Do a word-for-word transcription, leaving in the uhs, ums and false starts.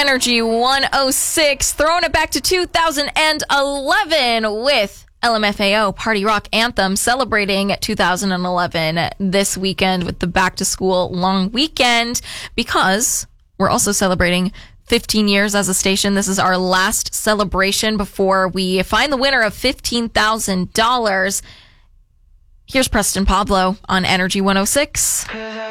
Energy one oh six, throwing it back to two thousand eleven with L M F A O Party Rock Anthem, celebrating two thousand eleven this weekend with the back to school long weekend, because we're also celebrating fifteen years as a station. This is our last celebration before we find the winner of fifteen thousand dollars. Here's Preston Pablo on Energy one oh six.